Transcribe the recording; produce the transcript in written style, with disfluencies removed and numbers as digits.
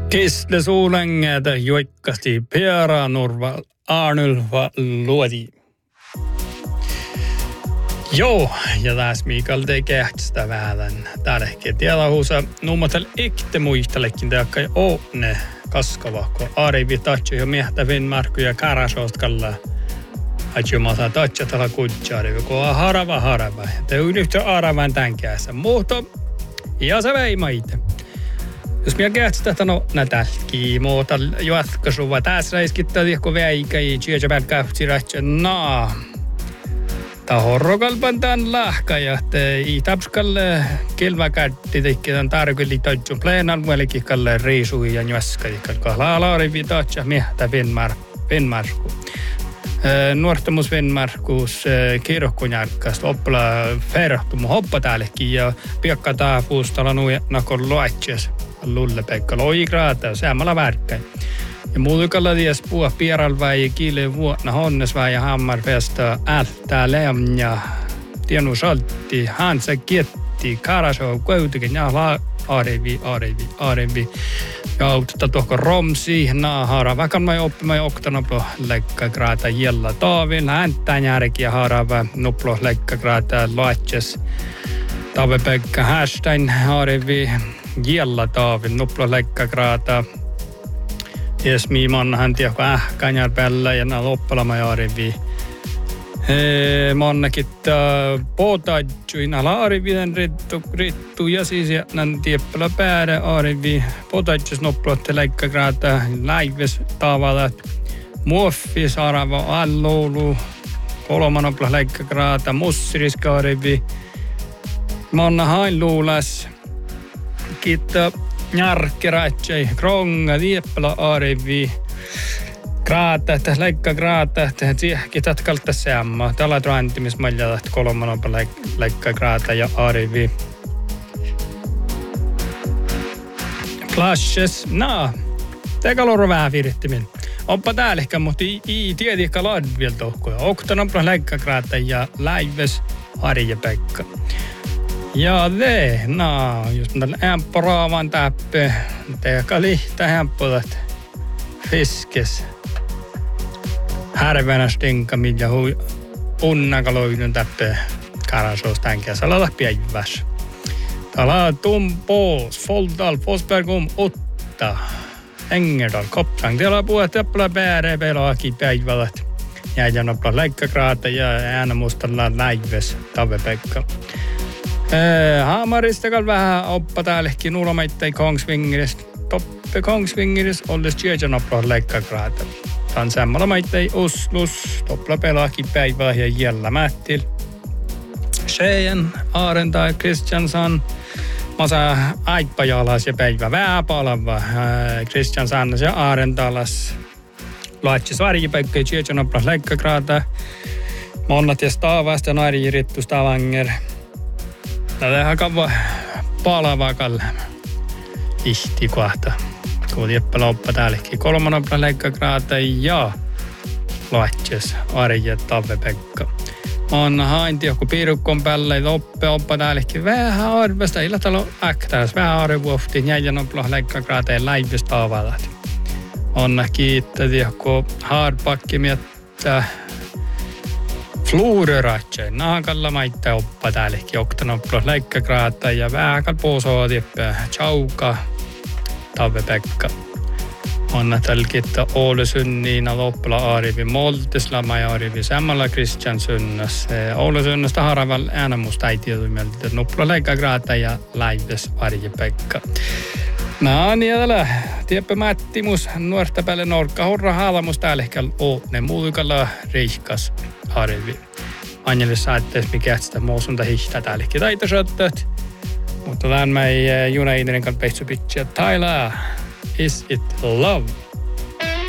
Kisle suulängeätä joikkasti Pieranurva Arnulva luodi. Joo, ja tässä Mikael tekee sitä vähän. Täällä ehkä tiedä huusa nummatel ikte muistelekin teakka ne kaskava, kun Arivi tatsi jo miehtävin Markku ja Karasostkalla. Ajumata tatsi tällä kutsaarivi, kun on harava. Te on yhtä aravan tämän kässä. Mutta ja se vei maite. Jos minä kähtistä, että no nätälki, muuta jatkasuva. Tässä reiskittaa kun väikä ei tiedä välkäytti rähtsä. No, tämä horrokalpan tämän lahka ja ei tapskalle kilvakätti tekee tarkeli toitsun pleenan muelikin kalle riisui ja njöskä. Kahla alaarivi tatsa miehtä Venmarkku. Nuortamus Venmarkus kirkkonjärkkästä oppila ferahtumu hoppa täällekin ja piakka taapuustalla nakon loetjes lulle-Pekka loikraata samalla värkkäin. Ja muukalla ties puhua pieralva ja kiille vuonna honnesvää ja hammarfesta ältää lämnä tienu saltti hansa kietti karasoo kuitenkin ja Arivi. Ja auttaa tuohon romsi, naahara. Vaikka mä oppimaan oktanoplo lekkagraata jella taavilla. Häntään järkiä harava noplo lekkagraata loetjes. Tave-Pekka Hästein Arivi jella taavilla noplo lekkagraata. Ties miimannahan tiedä ähkänjär päällä ja nää loppalama ja Arivi. Monnakit potaitsuin ala Arivien rittu ja siis nän tieppälä päädä Arivi potaitsus noplotte leikkagraata läives tavallat muoffis arava alloulu kolmanopla leikkagraata mussiriska Arivi monna hain luulas kiittää njarkkeratsei kronga tieppälä Arivi graata, leikkagraata, että tatkalta seamma. Tällä tuantimis maljalat kolmanoppa leikkagraata ja Arivi. Plashes, tekaloro vähän virittimin. Oppa täälläkään, mutta ei tiedäkään laadun vielä tohkoja. Oktanoppa leikkagraata ja läives Ari ja Pekka. Ja just tällä ämpäraavan täppö. Teekka lihtä ämpölet fiskes. Härvänä stinka, millä unnakaloidun täppä Karasås tänkä salalla päivässä. Täällä Tumpos, Foldal, Fosbergum, Otta, Engerdal, Kopsang. Täällä puhut täppälä päärä pelaakin päivälät. Jäijänopla leikkagraata ja äänämustalla läives Tave-Pekka. Haamaristakal vähän oppa täällekin ulomaittei Kongsvingeristä. Toppe Kongsvingeristä olles jäijänopla leikkagraata. Tämän samalla maittei Oslus, toppla pelaakin päivää ja jällä mättil. Sheien, Arenta ja Kristiansson. Masa aippajalas ja päivä vääpalava. Kristiansson ja Arentalas. Laitsis varjipäikkä ja tjejonoplas leikkagraata. Monnat ja Stavasta nairirittu Stavanger. Tätä hakava palavaa kalle. Ihti kohta. Kun jeppälä oppa täällekin kolmanopla leikkagraata ja Laitjes, Ari ja Tave-Pekka. On hainti joku piirukkon päällä, oppa täällekin vähän arvesta. Illa talo äktäis vähän arvuoftiin jäijänopla leikkagraata ja läivistä avalat. On kiittää joku haarpakkimiettä fluoreratsen. Naakalla maittaa oppa täällekin oktanopla leikkagraata ja vähän kalpoosoo tieppää Chauka. Tave-Pekka. On tälkittä Ålesundina loppala Arivi Molteslama ja Arivi samalla Kristianssunnas. Ålesunnasta haraval äänemusta ei tietysti, että noppala leikkagraata ja läives Ari-Pekka. Niin täällä tieppä Mättimus nuorta päälle norkka horra haalamus täällä ehkä ne muukalla riikas Arivi. Anjelle saatteessa mikä sitä muusunta hihtää täälläkin taitosottat. Mutta tämän mä ei junaidinen kanssa peitsupitsia. Tyler, is it love?